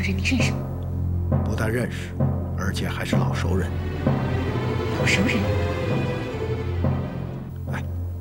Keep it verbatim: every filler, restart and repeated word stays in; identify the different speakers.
Speaker 1: 人，你认识吗？
Speaker 2: 不但认识，而且还是老熟人。
Speaker 1: 老熟人。